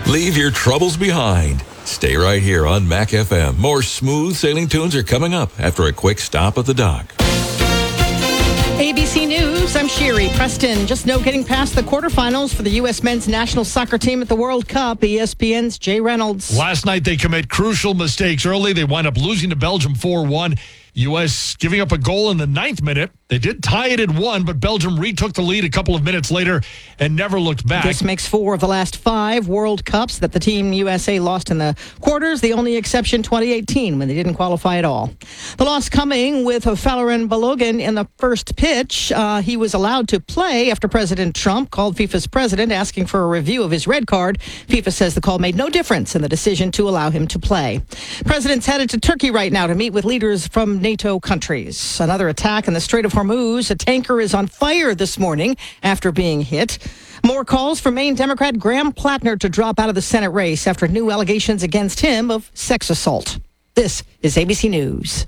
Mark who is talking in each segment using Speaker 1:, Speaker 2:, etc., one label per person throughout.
Speaker 1: Leave your troubles behind. Stay right here on Mac FM. More smooth sailing tunes are coming up after a quick stop at the dock.
Speaker 2: ABC News, I'm Sherry Preston. Just no getting past the quarterfinals for the U.S. men's national soccer team at the World Cup. ESPN's Jay Reynolds.
Speaker 3: Last night they commit crucial mistakes early. They wind up losing to Belgium 4-1. U.S. giving up a goal in the 9th minute. They did tie it at 1, but Belgium retook the lead a couple of minutes later and never looked back.
Speaker 2: This makes 4 of the last 5 World Cups that the Team USA lost in the quarters. The only exception 2018 when they didn't qualify at all. The loss coming with Folarin Balogun in the first pitch. He was allowed to play after President Trump called FIFA's president asking for a review of his red card. FIFA says the call made no difference in the decision to allow him to play. President's headed to Turkey right now to meet with leaders from NATO countries. Another attack in the Strait of Hormuz. A tanker is on fire this morning after being hit. More calls for Maine Democrat Graham Plattner to drop out of the Senate race after new allegations against him of sex assault. This is ABC News.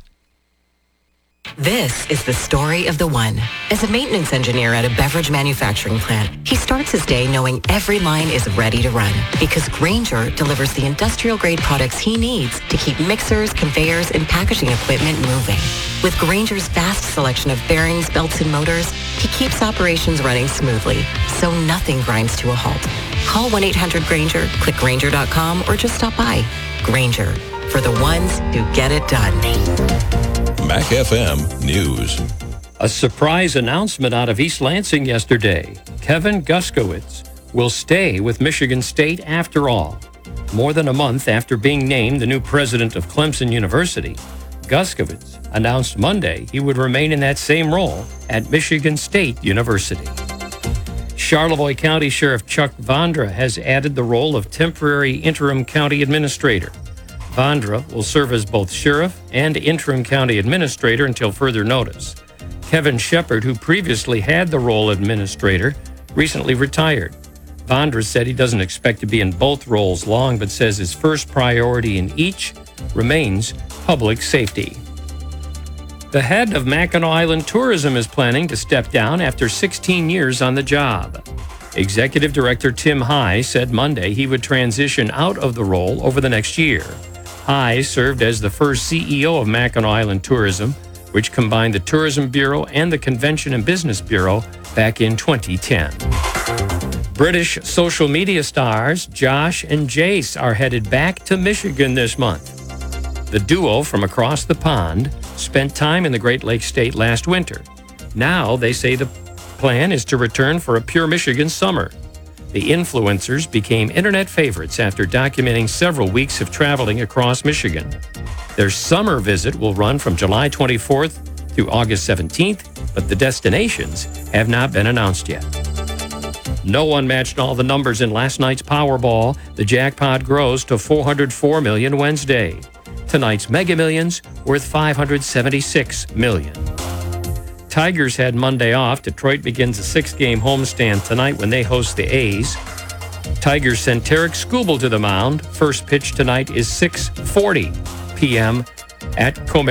Speaker 4: This is the story of the one. As a maintenance engineer at a beverage manufacturing plant, he starts his day knowing every line is ready to run because Grainger delivers the industrial-grade products he needs to keep mixers, conveyors, and packaging equipment moving. With Grainger's vast selection of bearings, belts, and motors, he keeps operations running smoothly, so nothing grinds to a halt. Call 1-800-GRAINGER, click Grainger.com, or just stop by. Grainger, for the ones who get it done.
Speaker 1: Mac FM News.
Speaker 5: A surprise announcement out of East Lansing yesterday. Kevin Guskowitz will stay with Michigan State after all. More than a month after being named the new president of Clemson University, Guskowitz announced Monday he would remain in that same role at Michigan State University. Charlevoix County Sheriff Chuck Vondra has added the role of temporary interim county administrator. Vondra will serve as both sheriff and interim county administrator until further notice. Kevin Shepard, who previously had the role of administrator, recently retired. Vondra said he doesn't expect to be in both roles long, but says his first priority in each remains public safety. The head of Mackinac Island Tourism is planning to step down after 16 years on the job. Executive Director Tim High said Monday he would transition out of the role over the next year. High served as the first CEO of Mackinac Island Tourism, which combined the Tourism Bureau and the Convention and Business Bureau back in 2010. British social media stars Josh and Jace are headed back to Michigan this month. The duo from across the pond spent time in the Great Lakes State last winter. Now they say the plan is to return for a pure Michigan summer. The influencers became internet favorites after documenting several weeks of traveling across Michigan. Their summer visit will run from July 24th through August 17th, but the destinations have not been announced yet. No one matched all the numbers in last night's Powerball. The jackpot grows to $404 million Wednesday. Tonight's Mega Millions worth $576 million. Tigers had Monday off. Detroit begins a 6-game homestand tonight when they host the A's. Tigers sent Tarek Skubal to the mound. First pitch tonight is 6:40 p.m. at Comerica.